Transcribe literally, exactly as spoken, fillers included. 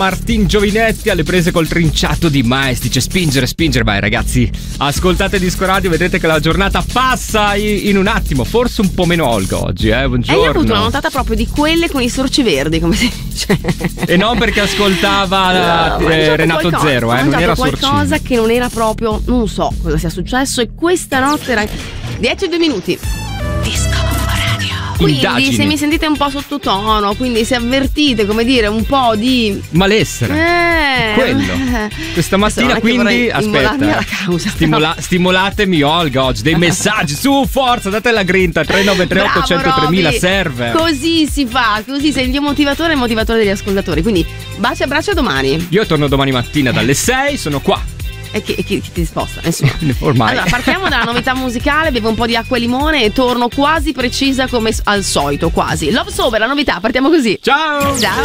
Martin Giovinetti alle prese col trinciato di Mais. Dice spingere, spingere. Vai ragazzi, ascoltate Disco Radio, vedete che la giornata passa in un attimo. Forse un po' meno Olga oggi, eh. Buongiorno. E io ho avuto una notata proprio di quelle con i sorci verdi, come si dice. E non perché ascoltava no, eh, Renato qualcosa, Zero, eh. Non era qualcosa sorcino. che non era proprio, non so cosa sia successo. E questa notte era dieci e due minuti. Disco Quindi Indagini. Se mi sentite un po' sottotono, quindi se avvertite, come dire, un po' di malessere, eh, quello. Questa mattina quindi aspetta, stimola- stimolatemi Olga oggi, dei messaggi, su forza, date la grinta, tre nove tre otto zero zero tremila serve. Così si fa, così sei il mio motivatore e il motivatore degli ascoltatori. Quindi bacia e abbraccia domani. Io torno domani mattina dalle sei, sono qua. E chi, chi, chi ti sposta? Nessuno. Ormai. Allora, partiamo dalla novità musicale, bevo un po' di acqua e limone e torno quasi precisa come al solito, quasi. Love Sober, la novità, partiamo così. Ciao! Ciao!